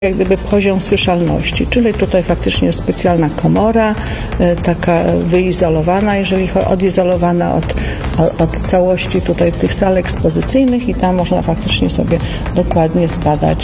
jak gdyby poziom słyszalności, czyli tutaj faktycznie jest specjalna komora, taka wyizolowana, odizolowana od całości tutaj tych sal ekspozycyjnych i tam można faktycznie sobie dokładnie zbadać